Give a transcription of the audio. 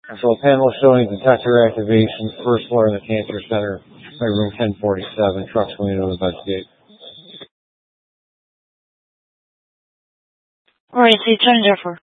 So a panel showing detector activation, first floor in the cancer center, by room 1047. Trucks going to investigate. All right, so you turned it over.